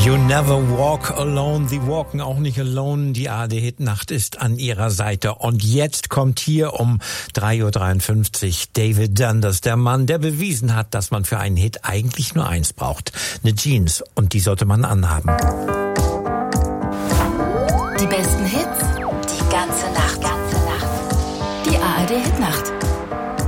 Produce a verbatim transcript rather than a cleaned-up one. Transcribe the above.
You never walk alone, sie walken auch nicht alone. Die A R D-Hitnacht ist an ihrer Seite. Und jetzt kommt hier um drei Uhr dreiundfünfzig David Dundas, der Mann, der bewiesen hat, dass man für einen Hit eigentlich nur eins braucht. Eine Jeans, und die sollte man anhaben.